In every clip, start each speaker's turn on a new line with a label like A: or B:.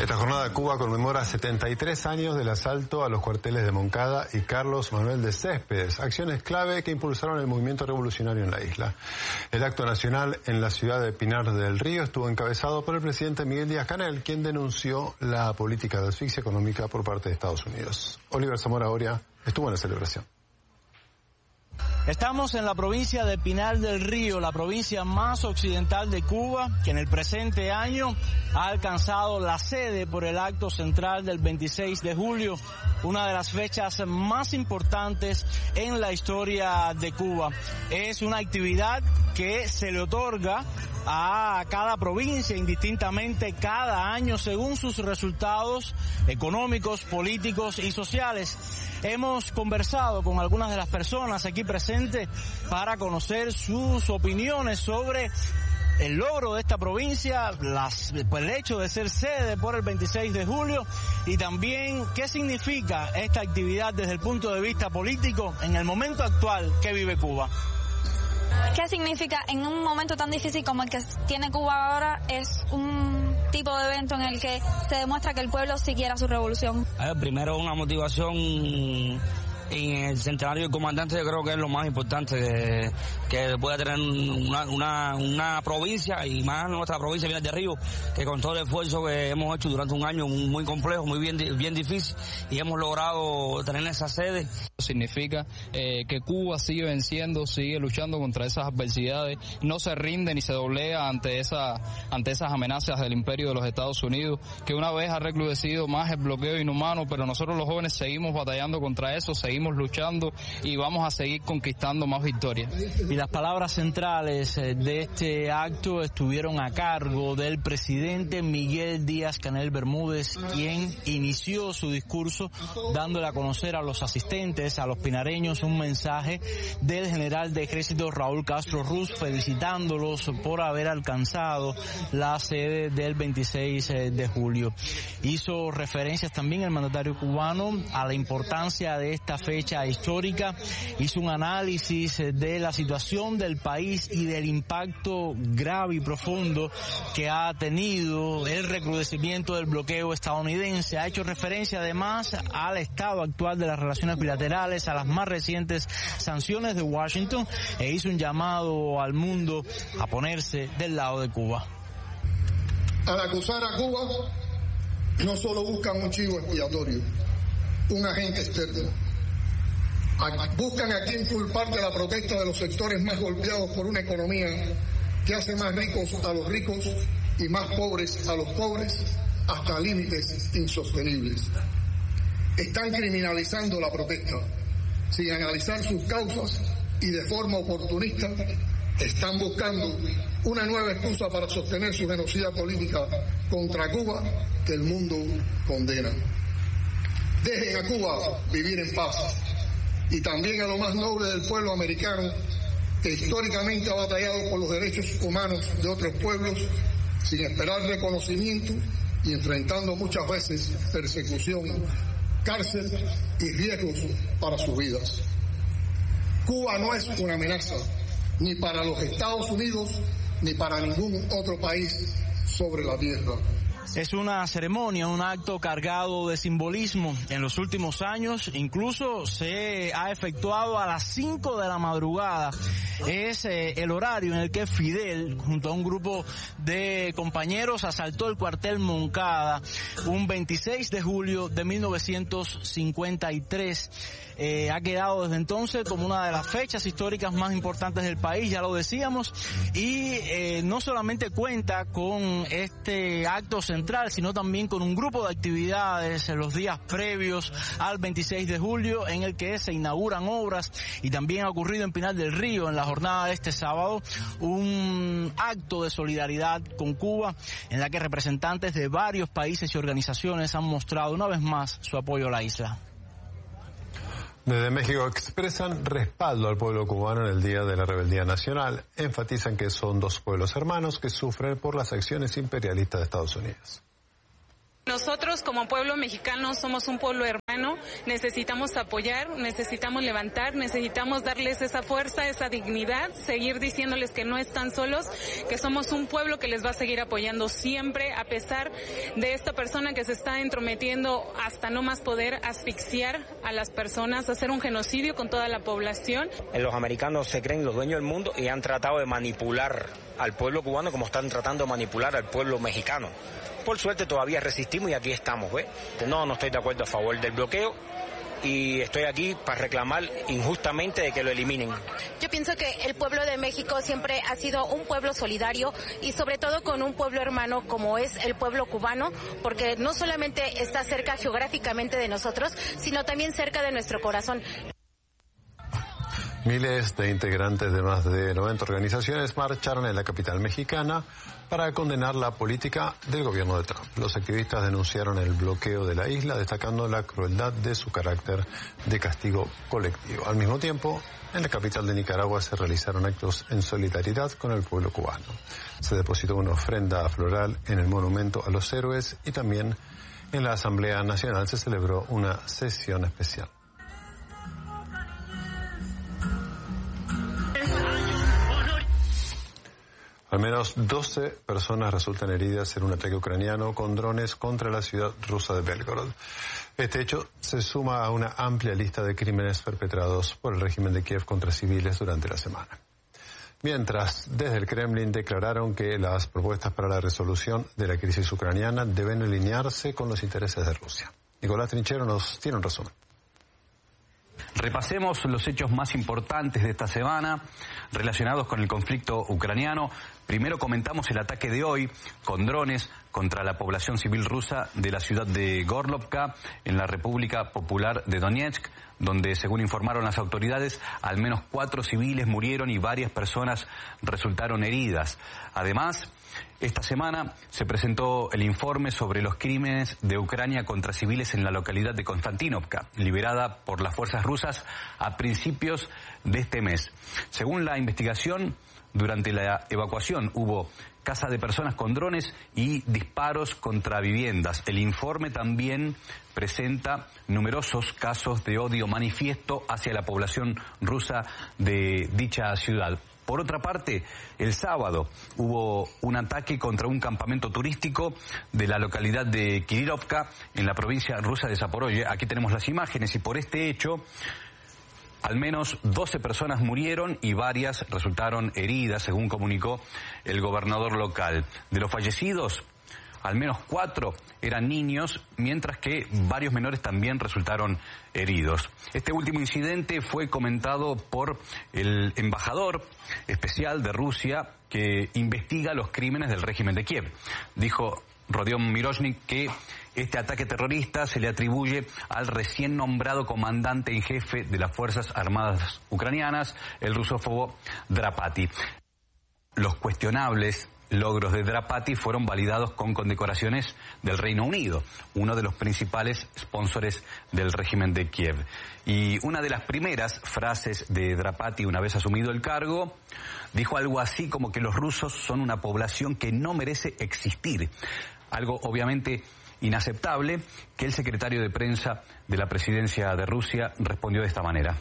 A: Esta jornada Cuba conmemora 73 años del asalto a los cuarteles de Moncada y Carlos Manuel de Céspedes, acciones clave que impulsaron el movimiento revolucionario en la isla. El acto nacional en la ciudad de Pinar del Río estuvo encabezado por el presidente Miguel Díaz-Canel, quien denunció la política de asfixia económica por parte de Estados Unidos. Oliver Zamora Oria estuvo en la celebración.
B: Estamos en la provincia de Pinar del Río, la provincia más occidental de Cuba, que en el presente año ha alcanzado la sede por el acto central del 26 de julio, una de las fechas más importantes en la historia de Cuba. Es una actividad que se le otorga a cada provincia indistintamente cada año según sus resultados económicos, políticos y sociales. Hemos conversado con algunas de las personas aquí presentes para conocer sus opiniones sobre el logro de esta provincia, el hecho de ser sede por el 26 de julio y también qué significa esta actividad desde el punto de vista político en el momento actual que vive Cuba.
C: ¿Qué significa en un momento tan difícil como el que tiene Cuba ahora? Es un tipo de evento en el que se demuestra que el pueblo sí quiere su revolución.
D: Primero, una motivación en el centenario del comandante. Yo creo que es lo más importante que puede tener una provincia, y más nuestra provincia Pinar del Río, que con todo el esfuerzo que hemos hecho durante un año muy complejo, muy bien difícil, y hemos logrado tener esa sede.
E: Significa que Cuba sigue venciendo, sigue luchando contra esas adversidades, no se rinde ni se doblega ante esas amenazas del imperio de los Estados Unidos, que una vez ha recrudecido más el bloqueo inhumano, pero nosotros los jóvenes seguimos batallando contra eso, seguimos luchando y vamos a seguir conquistando más victorias.
B: Y las palabras centrales de este acto estuvieron a cargo del presidente Miguel Díaz-Canel Bermúdez, quien inició su discurso dándole a conocer a los asistentes, a los pinareños, un mensaje del general de ejército Raúl Castro Ruz, felicitándolos por haber alcanzado la sede del 26 de julio. Hizo referencias también el mandatario cubano a la importancia de esta fecha histórica, hizo un análisis de la situación del país y del impacto grave y profundo que ha tenido el recrudecimiento del bloqueo estadounidense. Ha hecho referencia además al estado actual de las relaciones bilaterales, a las más recientes sanciones de Washington, e hizo un llamado al mundo a ponerse del lado de Cuba.
F: Al acusar a Cuba, no solo buscan un chivo expiatorio, un agente externo. Buscan a quien culpar de la protesta de los sectores más golpeados por una economía que hace más ricos a los ricos y más pobres a los pobres hasta límites insostenibles. Están criminalizando la protesta sin analizar sus causas y de forma oportunista están buscando una nueva excusa para sostener su genocida política contra Cuba que el mundo condena. Dejen a Cuba vivir en paz, y también a lo más noble del pueblo americano, que históricamente ha batallado por los derechos humanos de otros pueblos sin esperar reconocimiento y enfrentando muchas veces persecución, cárcel y riesgos para sus vidas. Cuba no es una amenaza ni para los Estados Unidos ni para ningún otro país sobre la tierra.
B: Es una ceremonia, un acto cargado de simbolismo. En los últimos años incluso se ha efectuado a las 5 de la madrugada. Es el horario en el que Fidel, junto a un grupo de compañeros, asaltó el cuartel Moncada un 26 de julio de 1953. Ha quedado desde entonces como una de las fechas históricas más importantes del país, ya lo decíamos, y no solamente cuenta con este acto central, sino también con un grupo de actividades en los días previos al 26 de julio en el que se inauguran obras, y también ha ocurrido en Pinar del Río en la jornada de este sábado un acto de solidaridad con Cuba en la que representantes de varios países y organizaciones han mostrado una vez más su apoyo a la isla.
A: Desde México expresan respaldo al pueblo cubano en el Día de la Rebeldía Nacional. Enfatizan que son dos pueblos hermanos que sufren por las acciones imperialistas de Estados Unidos.
G: Nosotros como pueblo mexicano somos un pueblo hermano. mexicano, necesitamos apoyar, necesitamos levantar, necesitamos darles esa fuerza, esa dignidad, seguir diciéndoles que no están solos, que somos un pueblo que les va a seguir apoyando siempre, a pesar de esta persona que se está entrometiendo hasta no más poder, asfixiar a las personas, hacer un genocidio con toda la población.
H: Los americanos se creen los dueños del mundo y han tratado de manipular al pueblo cubano como están tratando de manipular al pueblo mexicano. Por suerte todavía resistimos y aquí estamos, ¿ves? No estoy de acuerdo a favor del bloqueo y estoy aquí para reclamar injustamente de que lo eliminen.
I: Yo pienso que el pueblo de México siempre ha sido un pueblo solidario y sobre todo con un pueblo hermano como es el pueblo cubano, porque no solamente está cerca geográficamente de nosotros, sino también cerca de nuestro corazón.
A: Miles de integrantes de más de 90 organizaciones marcharon en la capital mexicana para condenar la política del gobierno de Trump. Los activistas denunciaron el bloqueo de la isla, destacando la crueldad de su carácter de castigo colectivo. Al mismo tiempo, en la capital de Nicaragua se realizaron actos en solidaridad con el pueblo cubano. Se depositó una ofrenda floral en el monumento a los héroes y también en la Asamblea Nacional se celebró una sesión especial. Al menos 12 personas resultan heridas en un ataque ucraniano con drones contra la ciudad rusa de Belgorod. Este hecho se suma a una amplia lista de crímenes perpetrados por el régimen de Kiev contra civiles durante la semana. Mientras, desde el Kremlin declararon que las propuestas para la resolución de la crisis ucraniana deben alinearse con los intereses de Rusia. Nicolás Trinchero nos tiene un resumen.
J: Repasemos los hechos más importantes de esta semana relacionados con el conflicto ucraniano. Primero comentamos el ataque de hoy con drones contra la población civil rusa de la ciudad de Gorlovka, en la República Popular de Donetsk, donde, según informaron las autoridades, al menos 4 civiles murieron y varias personas resultaron heridas. Además, esta semana se presentó el informe sobre los crímenes de Ucrania contra civiles en la localidad de Konstantinovka, liberada por las fuerzas rusas a principios de este mes. Según la investigación, durante la evacuación hubo caza de personas con drones y disparos contra viviendas. El informe también presenta numerosos casos de odio manifiesto hacia la población rusa de dicha ciudad. Por otra parte, el sábado hubo un ataque contra un campamento turístico de la localidad de Kirillovka, en la provincia rusa de Zaporozhye. Aquí tenemos las imágenes y por este hecho, al menos 12 personas murieron y varias resultaron heridas, según comunicó el gobernador local. De los fallecidos, al menos 4 eran niños, mientras que varios menores también resultaron heridos. Este último incidente fue comentado por el embajador especial de Rusia que investiga los crímenes del régimen de Kiev. Dijo Rodion Miroshnik que este ataque terrorista se le atribuye al recién nombrado comandante en jefe de las Fuerzas Armadas ucranianas, el rusófobo Drapati. Los cuestionables logros de Drapati fueron validados con condecoraciones del Reino Unido, uno de los principales sponsores del régimen de Kiev. Y una de las primeras frases de Drapati, una vez asumido el cargo, dijo algo así como que los rusos son una población que no merece existir. Algo obviamente inaceptable, que el secretario de prensa de la presidencia de Rusia respondió de esta manera.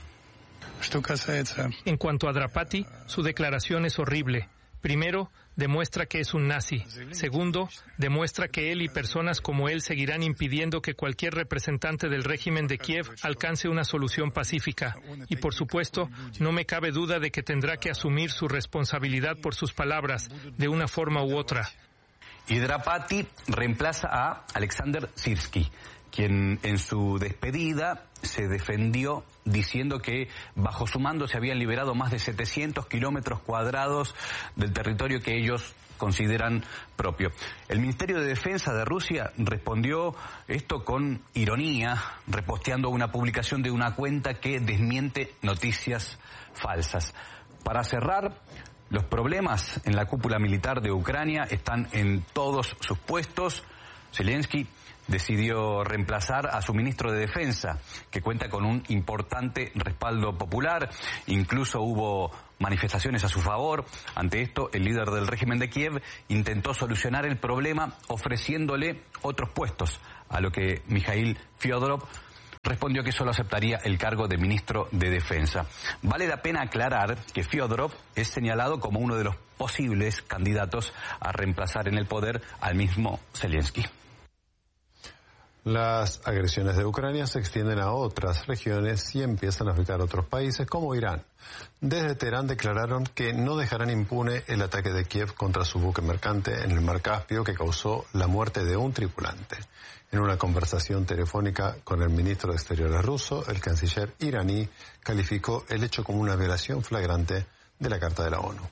K: En cuanto a Drapati, su declaración es horrible. Primero, demuestra que es un nazi. Segundo, demuestra que él y personas como él seguirán impidiendo que cualquier representante del régimen de Kiev alcance una solución pacífica. Y por supuesto, no me cabe duda de que tendrá que asumir su responsabilidad por sus palabras, de una forma u otra.
J: Y Drapati reemplaza a Alexander Sirsky, quien en su despedida se defendió diciendo que bajo su mando se habían liberado más de 700 kilómetros cuadrados del territorio que ellos consideran propio. El Ministerio de Defensa de Rusia respondió esto con ironía, reposteando una publicación de una cuenta que desmiente noticias falsas. Para cerrar, los problemas en la cúpula militar de Ucrania están en todos sus puestos. Zelensky decidió reemplazar a su ministro de Defensa, que cuenta con un importante respaldo popular. Incluso hubo manifestaciones a su favor. Ante esto, el líder del régimen de Kiev intentó solucionar el problema ofreciéndole otros puestos, a lo que Mikhail Fyodorov respondió que solo aceptaría el cargo de ministro de Defensa. Vale la pena aclarar que Fyodorov es señalado como uno de los posibles candidatos a reemplazar en el poder al mismo Zelensky.
A: Las agresiones de Ucrania se extienden a otras regiones y empiezan a afectar a otros países como Irán. Desde Teherán declararon que no dejarán impune el ataque de Kiev contra su buque mercante en el Mar Caspio que causó la muerte de un tripulante. En una conversación telefónica con el ministro de Exteriores ruso, el canciller iraní calificó el hecho como una violación flagrante de la Carta de la ONU.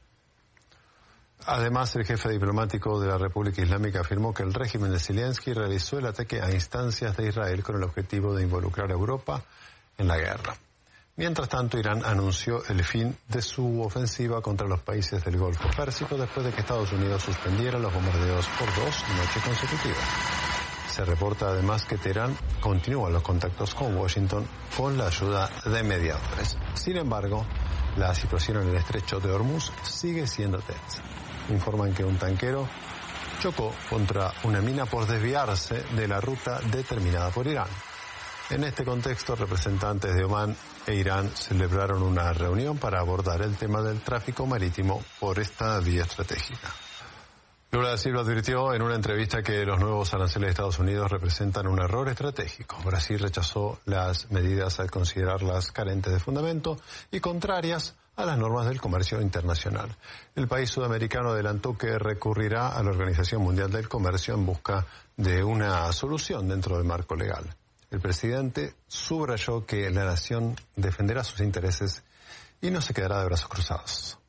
A: Además, el jefe diplomático de la República Islámica afirmó que el régimen de Zelensky realizó el ataque a instancias de Israel con el objetivo de involucrar a Europa en la guerra. Mientras tanto, Irán anunció el fin de su ofensiva contra los países del Golfo Pérsico después de que Estados Unidos suspendiera los bombardeos por 2 noches consecutivas. Se reporta además que Teherán continúa los contactos con Washington con la ayuda de mediadores. Sin embargo, la situación en el estrecho de Hormuz sigue siendo tensa. Informan que un tanquero chocó contra una mina por desviarse de la ruta determinada por Irán. En este contexto, representantes de Omán e Irán celebraron una reunión para abordar el tema del tráfico marítimo por esta vía estratégica. Lula da Silva advirtió en una entrevista que los nuevos aranceles de Estados Unidos representan un error estratégico. Brasil rechazó las medidas al considerarlas carentes de fundamento y contrarias a las normas del comercio internacional. El país sudamericano adelantó que recurrirá a la Organización Mundial del Comercio en busca de una solución dentro del marco legal. El presidente subrayó que la nación defenderá sus intereses y no se quedará de brazos cruzados.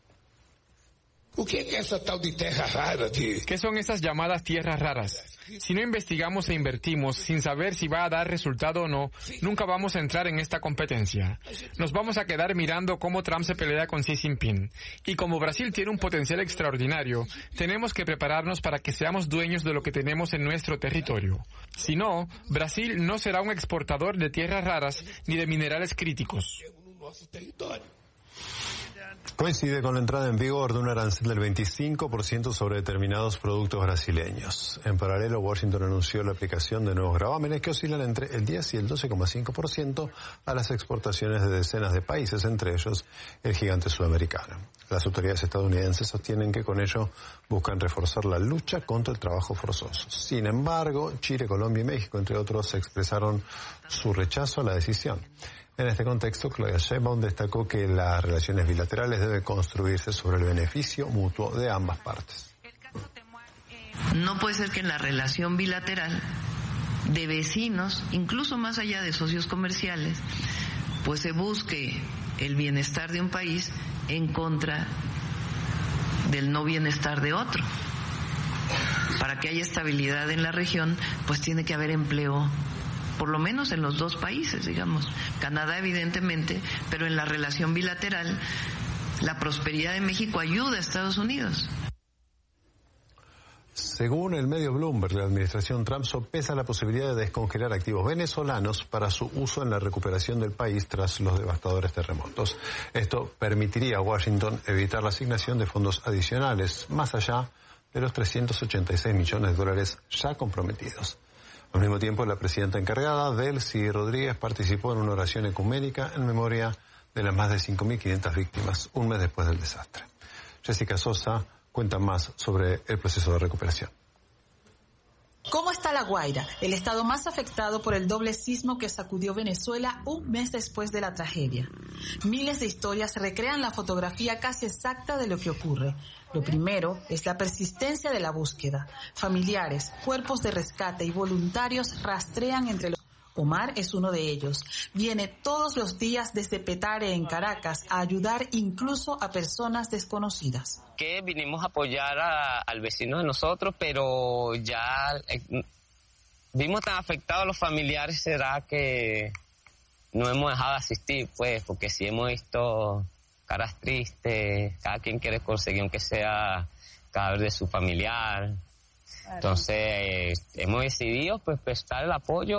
L: ¿Qué son esas llamadas tierras raras? Si no investigamos e invertimos sin saber si va a dar resultado o no, nunca vamos a entrar en esta competencia. Nos vamos a quedar mirando cómo Trump se pelea con Xi Jinping. Y como Brasil tiene un potencial extraordinario, tenemos que prepararnos para que seamos dueños de lo que tenemos en nuestro territorio. Si no, Brasil no será un exportador de tierras raras ni de minerales críticos.
A: Coincide con la entrada en vigor de un arancel del 25% sobre determinados productos brasileños. En paralelo, Washington anunció la aplicación de nuevos gravámenes que oscilan entre el 10 y el 12,5% a las exportaciones de decenas de países, entre ellos el gigante sudamericano. Las autoridades estadounidenses sostienen que con ello buscan reforzar la lucha contra el trabajo forzoso. Sin embargo, Chile, Colombia y México, entre otros, expresaron su rechazo a la decisión. En este contexto, Claudia Sheinbaum destacó que las relaciones bilaterales deben construirse sobre el beneficio mutuo de ambas partes.
M: No puede ser que en la relación bilateral de vecinos, incluso más allá de socios comerciales, pues se busque el bienestar de un país en contra del no bienestar de otro. Para que haya estabilidad en la región, pues tiene que haber empleo, por lo menos en los dos países, digamos. Canadá evidentemente, pero en la relación bilateral, la prosperidad de México ayuda a Estados Unidos.
A: Según el medio Bloomberg, la administración Trump sopesa la posibilidad de descongelar activos venezolanos para su uso en la recuperación del país tras los devastadores terremotos. Esto permitiría a Washington evitar la asignación de fondos adicionales, más allá de los $386 millones ya comprometidos. Al mismo tiempo, la presidenta encargada, Delcy Rodríguez, participó en una oración ecuménica en memoria de las más de 5.500 víctimas, un mes después del desastre. Jessica Sosa cuenta más sobre el proceso de recuperación.
N: ¿Cómo está La Guaira, el estado más afectado por el doble sismo que sacudió Venezuela un mes después de la tragedia? Miles de historias recrean la fotografía casi exacta de lo que ocurre. Lo primero es la persistencia de la búsqueda. Familiares, cuerpos de rescate y voluntarios rastrean entre los... Omar es uno de ellos. Viene todos los días desde Petare, en Caracas, a ayudar incluso a personas desconocidas.
O: Que vinimos a apoyar al vecino de nosotros, pero ya vimos tan afectados a los familiares, será que no hemos dejado de asistir, pues, porque sí hemos visto caras tristes, cada quien quiere conseguir aunque sea cadáver de su familiar. Entonces hemos decidido pues prestar el apoyo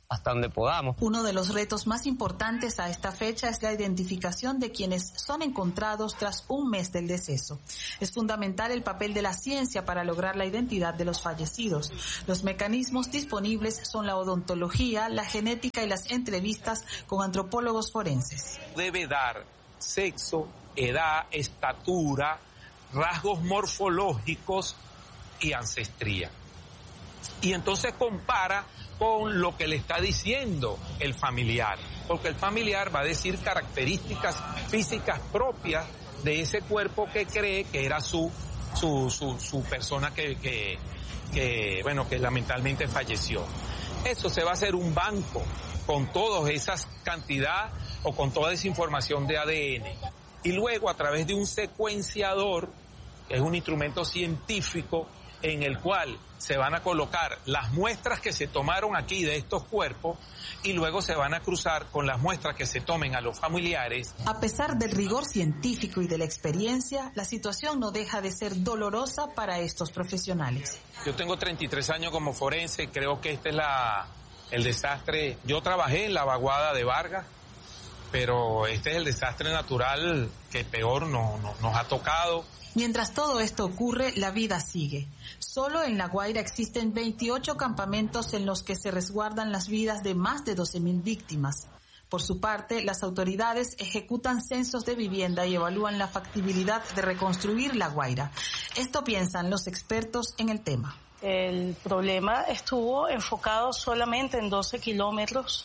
O: hasta donde podamos.
N: Uno de los retos más importantes a esta fecha es la identificación de quienes son encontrados tras un mes del deceso. Es fundamental el papel de la ciencia para lograr la identidad de los fallecidos. Los mecanismos disponibles son la odontología, la genética y las entrevistas con antropólogos forenses.
P: Debe dar sexo, edad, estatura, rasgos morfológicos y ancestría. Y entonces compara con lo que le está diciendo el familiar, porque el familiar va a decir características físicas propias de ese cuerpo que cree que era su persona que lamentablemente falleció. Eso se va a hacer un banco con todas esas cantidades o con toda esa información de ADN. Y luego a través de un secuenciador, que es un instrumento científico en el cual se van a colocar las muestras que se tomaron aquí de estos cuerpos y luego se van a cruzar con las muestras que se tomen a los familiares.
N: A pesar del rigor científico y de la experiencia, la situación no deja de ser dolorosa para estos profesionales.
P: Yo tengo 33 años como forense, creo que este es el desastre. Yo trabajé en la vaguada de Vargas, pero este es el desastre natural que peor nos ha tocado.
N: Mientras todo esto ocurre, la vida sigue. Solo en La Guaira existen 28 campamentos en los que se resguardan las vidas de más de 12.000 víctimas. Por su parte, las autoridades ejecutan censos de vivienda y evalúan la factibilidad de reconstruir La Guaira. Esto piensan los expertos en el tema.
Q: El problema estuvo enfocado solamente en 12 kilómetros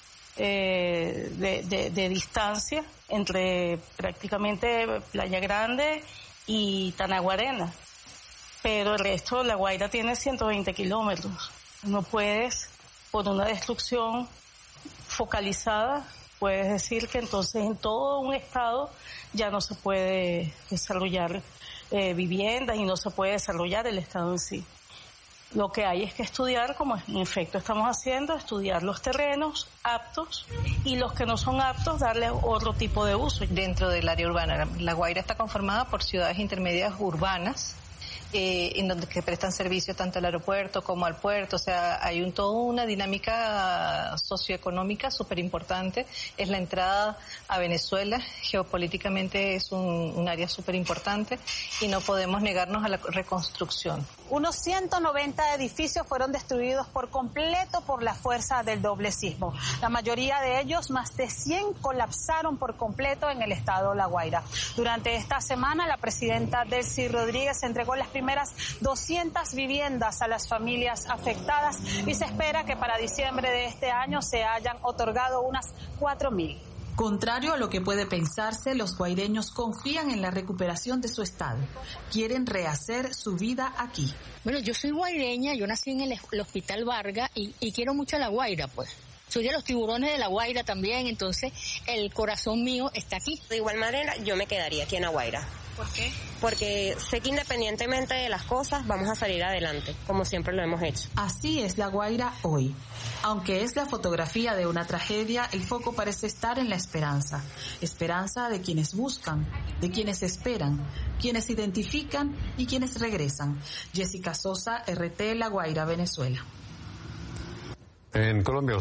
Q: de distancia entre prácticamente Playa Grande y Tanaguarena, pero el resto, La Guaira tiene 120 kilómetros. No puedes, por una destrucción focalizada, puedes decir que entonces en todo un estado ya no se puede desarrollar viviendas y no se puede desarrollar el estado en sí. Lo que hay es que estudiar, como en efecto estamos haciendo, estudiar los terrenos aptos y los que no son aptos darle otro tipo de uso.
R: Dentro del área urbana, La Guaira está conformada por ciudades intermedias urbanas en donde que prestan servicio tanto al aeropuerto como al puerto, o sea, hay toda una dinámica socioeconómica súper importante, es la entrada a Venezuela, geopolíticamente es un área súper importante y no podemos negarnos a la reconstrucción.
S: Unos 190 edificios fueron destruidos por completo por la fuerza del doble sismo. La mayoría de ellos, más de 100, colapsaron por completo en el estado La Guaira. Durante esta semana, la presidenta Delcy Rodríguez entregó las primeras 200 viviendas a las familias afectadas y se espera que para diciembre de este año se hayan otorgado unas 4.000.
N: Contrario a lo que puede pensarse, los guaireños confían en la recuperación de su estado. Quieren rehacer su vida aquí.
T: Bueno, yo soy guaireña, yo nací en el Hospital Vargas y quiero mucho a La Guaira, pues. Soy de los tiburones de La Guaira también, entonces el corazón mío está aquí.
U: De igual manera, yo me quedaría aquí en La Guaira.
T: ¿Por qué?
U: Porque sé que independientemente de las cosas, vamos a salir adelante, como siempre lo hemos hecho.
N: Así es La Guaira hoy. Aunque es la fotografía de una tragedia, el foco parece estar en la esperanza. Esperanza de quienes buscan, de quienes esperan, quienes identifican y quienes regresan. Jessica Sosa, RT La Guaira, Venezuela.
A: En Colombia